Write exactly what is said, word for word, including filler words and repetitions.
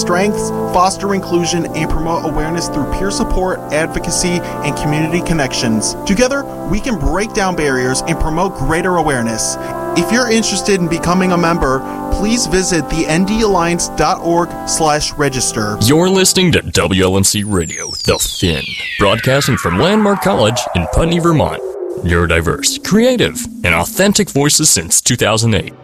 strengths, foster inclusion, and promote awareness through peer support, advocacy, and community connections. Together, we can break down barriers and promote greater awareness. If you're interested in becoming a member, please visit the n d alliance dot org slash register. You're listening to W L M C Radio, The Fin, broadcasting from Landmark College in Putney, Vermont. Neurodiverse, creative, and authentic voices since two thousand eight.